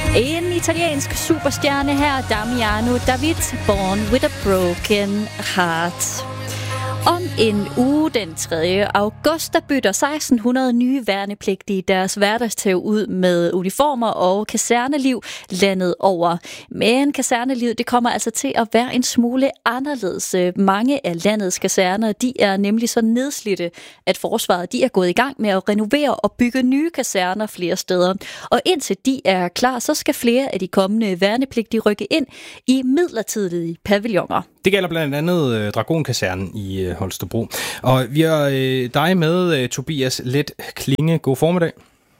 En italiensk superstjerne her, Damiano David, Born with a Broken Heart. Om en uge, den 3. august, der bytter 1600 nye værnepligtige deres hverdagstæv ud med uniformer og kaserneliv landet over. Men kasernelivet, det kommer altså til at være en smule anderledes. Mange af landets kaserner, de er nemlig så nedslidte, at forsvaret de er gået i gang med at renovere og bygge nye kaserner flere steder. Og indtil de er klar, så skal flere af de kommende værnepligtige rykke ind i midlertidige pavilloner. Det gælder blandt andet Dragonkasernen i Holstebro. Og vi har dig med, Tobias Let Klinge. God formiddag.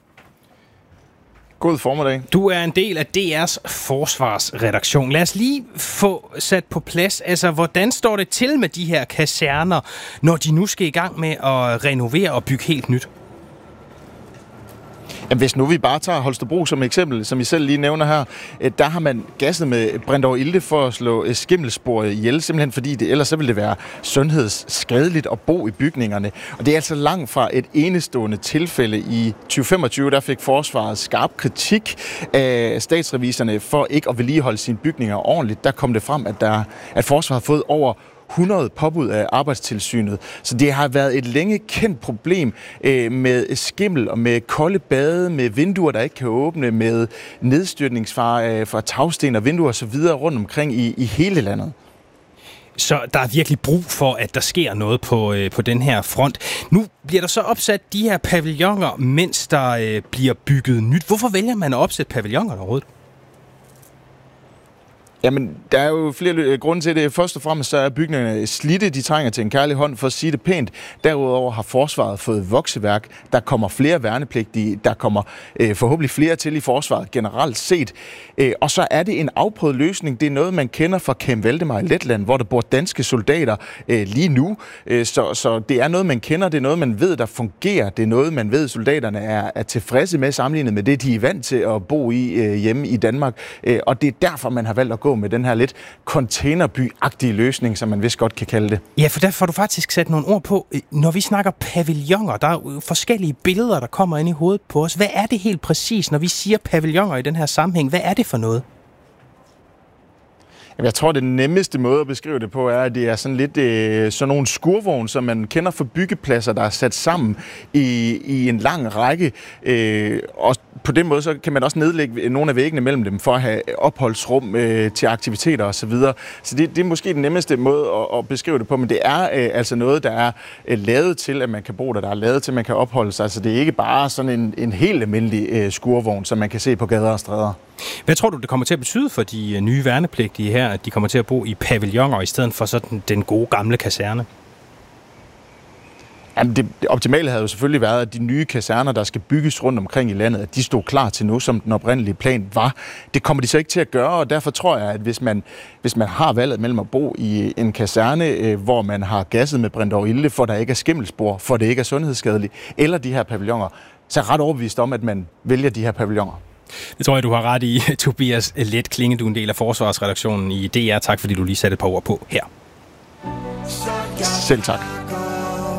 God formiddag. Du er en del af DR's forsvarsredaktion. Lad os lige få sat på plads, altså hvordan står det til med de her kaserner, når de nu skal i gang med at renovere og bygge helt nyt? Jamen, hvis nu vi bare tager Holstebro som eksempel, som I selv lige nævner her, der har man gasset med brændt over ilte for at slå skimmelsspor ihjel, simpelthen fordi ellers så ville det være sundhedsskadeligt at bo i bygningerne. Og det er altså langt fra et enestående tilfælde. I 2025, der fik forsvaret skarp kritik af statsreviserne for ikke at vedligeholde sine bygninger ordentligt. Der kom det frem, at forsvaret har fået over 100 påbud af Arbejdstilsynet. Så det har været et længe kendt problem med skimmel og med kolde bade, med vinduer, der ikke kan åbne, med nedstyrtningsfare fra tagsten og vinduer osv. rundt omkring i hele landet. Så der er virkelig brug for, at der sker noget på den her front. Nu bliver der så opsat de her pavilloner, mens der bliver bygget nyt. Hvorfor vælger man at opsætte pavilloner overhovedet? Jamen, der er jo flere grunde til det. Først og fremmest så er bygningerne slidte, de trænger til en kærlig hånd, for at sige det pænt. Derudover har forsvaret fået vokseværk. Der kommer flere værnepligtige, der kommer forhåbentlig flere til i forsvaret generelt set. Og så er det en afprøvet løsning. Det er noget, man kender fra Camp Valdemar i Letland, hvor der bor danske soldater lige nu. Så det er noget, man kender. Det er noget, man ved, der fungerer. Det er noget, man ved, soldaterne er tilfredse med sammenlignet med det, de er vant til at bo i hjemme i Danmark. Og det er derfor, man har valgt at gå med den her lidt containerby-agtige løsning, som man vist godt kan kalde det. Ja, for derfor har du faktisk sat nogle ord på. Når vi snakker pavilloner, der er jo forskellige billeder, der kommer ind i hovedet på os. Hvad er det helt præcis, når vi siger pavilloner i den her sammenhæng? Hvad er det for noget? Jeg tror, det nemmeste måde at beskrive det på er, at det er sådan lidt sådan nogle skurvogn, som man kender fra byggepladser, der er sat sammen i en lang række. Og på den måde så kan man også nedlægge nogle af væggene mellem dem for at have opholdsrum til aktiviteter osv. Så det er måske den nemmeste måde at beskrive det på, men det er altså noget, der er lavet til, at man kan bo der, der er lavet til, at man kan opholde sig. Så det er ikke bare sådan en helt almindelig skurvogn, som man kan se på gader og stræder. Hvad tror du, det kommer til at betyde for de nye værnepligtige her, at de kommer til at bo i pavilloner i stedet for sådan den gode gamle kaserne? Jamen, det optimale havde jo selvfølgelig været, at de nye kaserner, der skal bygges rundt omkring i landet, at de stod klar til nu, som den oprindelige plan var. Det kommer de så ikke til at gøre, og derfor tror jeg, at hvis man har valget mellem at bo i en kaserne, hvor man har gasset med brændt over ilte, for der ikke er skimmelsspor, for det ikke er sundhedsskadeligt, eller de her pavilloner, så er jeg ret overbevist om, at man vælger de her pavilloner. Det tror jeg, du har ret i, Tobias Let Klinge. Du er en del af forsvarsredaktionen i DR. Tak, fordi du lige satte et par ord på her. Selv tak.